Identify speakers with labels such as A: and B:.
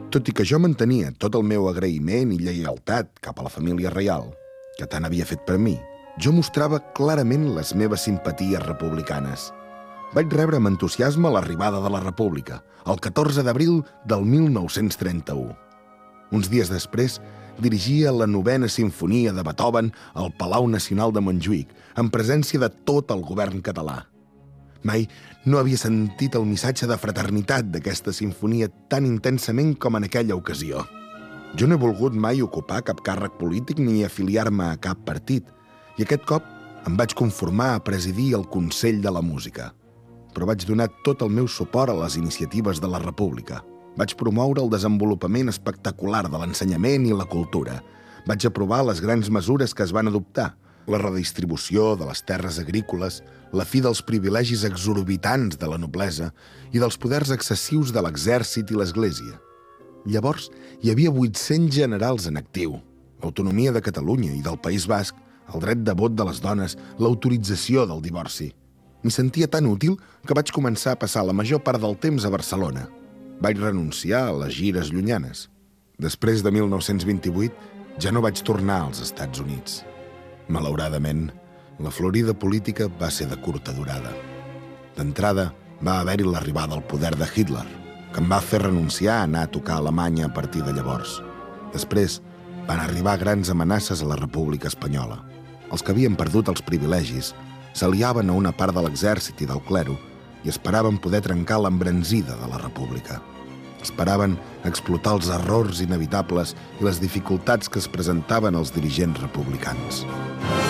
A: Tot i que jo mantenia tot el meu agraïment i lleialtat cap a la família reial, que tant havia fet per mi, jo mostrava clarament les meves simpaties republicanes. Vaig rebre amb entusiasme l'arribada de la República, el 14 d'abril del 1931. Uns dies després, dirigia la 9a Simfonia de Beethoven al Palau Nacional de Montjuïc, en presència de tot el govern català. Mai no havia sentit el missatge de fraternitat d'aquesta sinfonia tan intensament com en aquella ocasió. Jo no he volgut mai ocupar cap càrrec polític ni afiliar-me a cap partit, i aquest cop em vaig conformar a presidir el Consell de la Música. Però vaig donar tot el meu suport a les iniciatives de la República. Vaig promoure el desenvolupament espectacular de l'ensenyament i la cultura. Vaig aprovar les grans mesures que es van adoptar: la redistribució de les terres agrícoles, la fi dels privilegis exorbitants de la noblesa i dels poders excessius de l'exèrcit i l'Església. Llavors, hi havia 800 generals en actiu, l'autonomia de Catalunya i del País Basc, el dret de vot de les dones, l'autorització del divorci. M'hi sentia tan útil que vaig començar a passar la major part del temps a Barcelona. Vaig renunciar a les gires llunyanes. Després de 1928, ja no vaig tornar als Estats Units. Malauradament, la florida política va ser de curta durada. D'entrada, va haver-hi l'arribada al poder de Hitler, que em va fer renunciar a anar a tocar a Alemanya a partir de llavors. Després, van arribar grans amenaces a la República Espanyola. Els que havien perdut els privilegis s'aliaven a una part de l'exèrcit i del clero i esperaven poder trencar l'embranzida de la República. Esperaven explotar els errors inevitables i les dificultats que es presentaven als dirigents republicans.